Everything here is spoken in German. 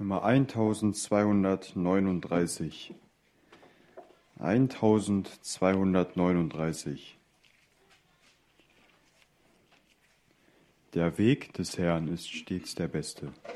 Nummer 1239. 1239. Der Weg des Herrn ist stets der beste.